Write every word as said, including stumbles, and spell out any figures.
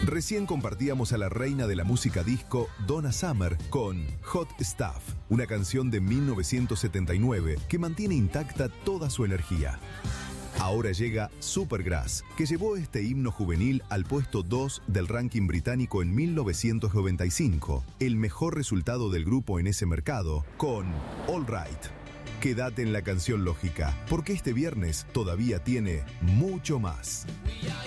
Recién compartíamos a la reina de la música disco, Donna Summer, con Hot Stuff, una canción de mil novecientos setenta y nueve que mantiene intacta toda su energía. Ahora llega Supergrass, que llevó este himno juvenil al puesto dos del ranking británico en mil novecientos noventa y cinco, el mejor resultado del grupo en ese mercado, con All Right. Quédate en la canción lógica, porque este viernes todavía tiene mucho más.